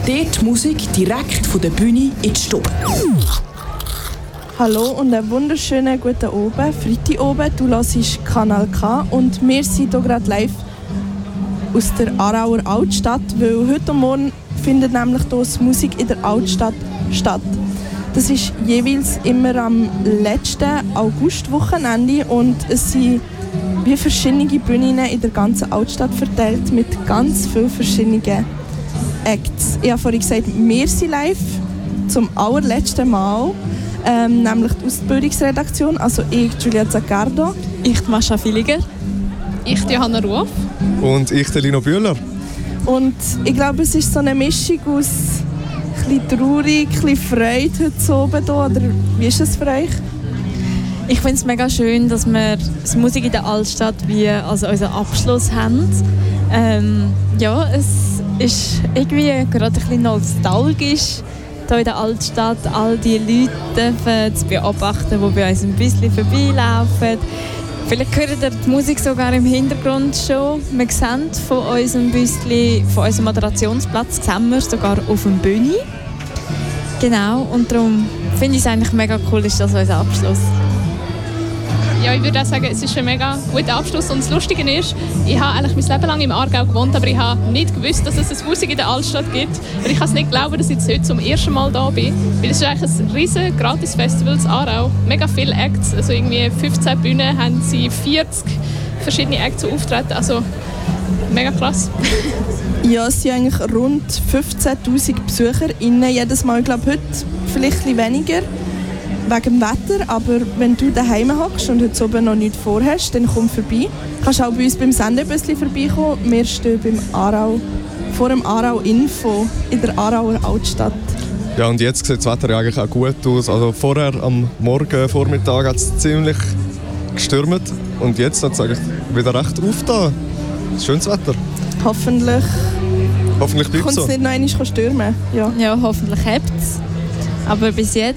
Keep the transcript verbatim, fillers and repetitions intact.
dort die Musik direkt von der Bühne in die Stube. Hallo und einen wunderschönen guten Abend. Freitag oben, du hörst Kanal K und wir sind hier gerade live aus der Aarauer Altstadt, weil heute Morgen findet nämlich hier die Musik in der Altstadt statt. Das ist jeweils immer am letzten Augustwochenende und es sind wie verschiedene Bühnen in der ganzen Altstadt verteilt mit ganz vielen verschiedenen Acts. Ich habe vorhin gesagt, wir sind live zum allerletzten Mal, ähm, nämlich die Ausbildungsredaktion, also ich, Julia Zaccardo. Ich, Mascha Villiger. Ich, Johanna Ruoff. Und ich, Lino Bühler. Und ich glaube, es ist so eine Mischung aus ein bisschen traurig, ein bisschen Freude heute oben hier. Oder wie ist es für euch? Ich finde es mega schön, dass wir die Musik in der Altstadt wie als unseren Abschluss haben. Ähm, ja, es ist irgendwie gerade ein bisschen nostalgisch, hier in der Altstadt all die Leute zu beobachten, die bei uns ein bisschen vorbeilaufen. Vielleicht hört ihr die Musik sogar im Hintergrund schon. Wir sehen von unserem bisschen, von unserem Moderationsplatz sehen wir sogar auf dem Bühne. Genau, und darum finde ich es eigentlich mega cool, ist das unser Abschluss. Ja, ich würde auch sagen, es ist ein mega guter Abschluss. Und das Lustige ist, ich habe eigentlich mein Leben lang im Aargau gewohnt, aber ich habe nicht gewusst, dass es eine Musik in der Altstadt gibt. Und ich kann es nicht glauben, dass ich jetzt heute zum ersten Mal da bin. Weil es ist eigentlich ein riesen Gratis-Festival in Aarau. Mega viele Acts, also irgendwie fünfzehn Bühnen, haben sie vierzig verschiedene Acts auftreten. Also mega krass. Ja, es sind eigentlich rund fünfzehntausend BesucherInnen jedes Mal. Ich glaube, heute vielleicht ein bisschen weniger wegen dem Wetter. Aber wenn du daheim hockst und heute oben noch nichts vorhast, dann komm vorbei. Du kannst auch bei uns beim Sendebüssli vorbeikommen. Wir stehen beim Aarau, vor dem Aarau Info in der Aarauer Altstadt. Ja, und jetzt sieht das Wetter ja eigentlich auch gut aus. Also vorher am Morgen, Vormittag hat es ziemlich gestürmt. Und jetzt hat es eigentlich wieder recht aufgetan. Schönes Wetter. Hoffentlich, Hoffentlich bleibt es so. Kommt es nicht noch einmal stürmen. Ja. Ja, hoffentlich hebt es. Aber bis jetzt